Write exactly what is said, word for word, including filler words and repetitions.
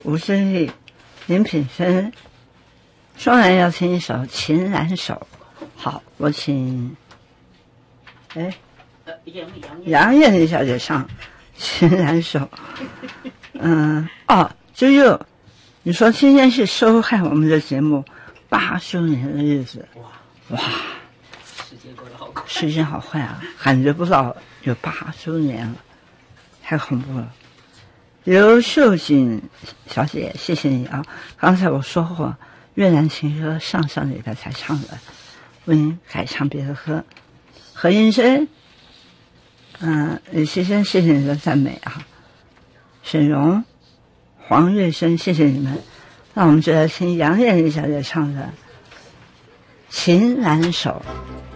吴志丽、林品芬，双人要听一首《情难守》。好，我请，哎，杨艳丽小姐唱《情难守》。嗯，哦，啾啾，你说今天是收看我们的节目八周年的日子，哇哇， 时间过得好快， 时间好快啊，感觉不到有八周年了，太恐怖了。刘秀锦小姐，谢谢你啊！刚才我说过，越南情歌上上礼拜才唱的，为您改唱别的歌。何英珍，嗯、呃，李先生，谢谢你的赞美啊！沈荣、黄月生，谢谢你们。那我们就来听杨艳丽小姐唱的《情难守》。